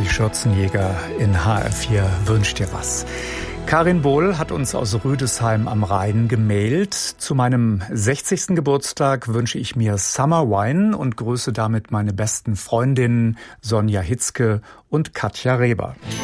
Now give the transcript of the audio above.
Die Schürzenjäger in HR4 wünscht dir was. Karin Bohl hat uns aus Rüdesheim am Rhein gemailt. Zu meinem 60. Geburtstag wünsche ich mir Summer Wine und grüße damit meine besten Freundinnen Sonja Hitzke und Katja Reber.